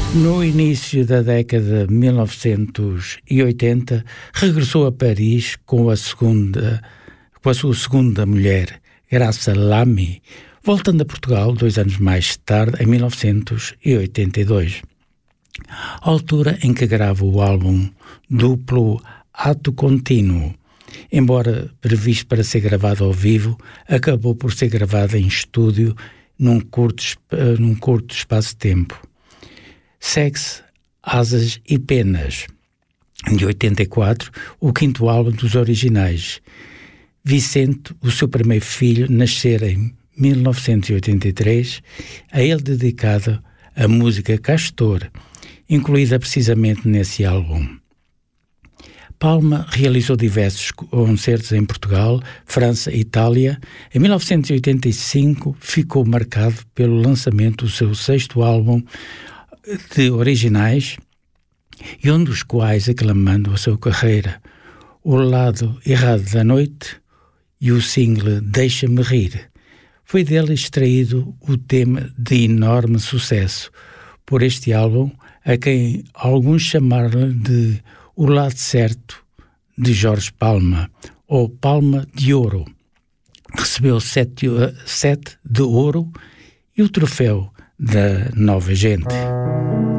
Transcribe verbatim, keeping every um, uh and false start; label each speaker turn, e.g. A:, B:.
A: No início da década de mil novecentos e oitenta, regressou a Paris com a, segunda, com a sua segunda mulher, Graça Lamy, voltando a Portugal dois anos mais tarde, em mil novecentos e oitenta e dois. A altura em que grava o álbum duplo Ato Contínuo, embora previsto para ser gravado ao vivo, acabou por ser gravado em estúdio num curto, num curto espaço de tempo. Segue-se Asas e Penas, de oitenta e quatro, o quinto álbum dos originais. Vicente, o seu primeiro filho, nascera em mil novecentos e oitenta e três, a ele dedicada a música Castor, incluída precisamente nesse álbum. Palma realizou diversos concertos em Portugal, França e Itália. Em mil novecentos e oitenta e cinco ficou marcado pelo lançamento do seu sexto álbum de originais, e um dos quais aclamando a sua carreira, O Lado Errado da Noite e o single Deixa-me Rir. Foi dele extraído o tema de enorme sucesso por este álbum, a quem alguns chamaram de O Lado Certo de Jorge Palma, ou Palma de Ouro. Recebeu sete, sete de ouro e o troféu da Nova Gente.